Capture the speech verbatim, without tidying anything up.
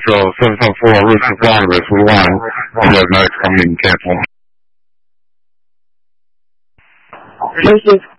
Metro seven seven four, Richard Barnabas, we one, Red Medics coming in, cancel. This is